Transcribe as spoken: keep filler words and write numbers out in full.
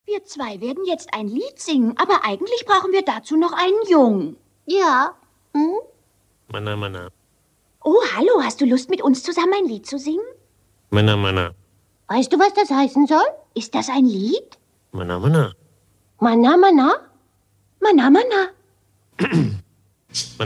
Wir zwei werden jetzt ein Lied singen, aber eigentlich brauchen wir dazu noch einen Jungen. Ja. Hm? Mana, mana. Oh, hallo, hast du Lust, mit uns zusammen ein Lied zu singen? Mana, mana. Weißt du, was das heißen soll? Ist das ein Lied? Mana, mana. Mana, mana? Mana, mana.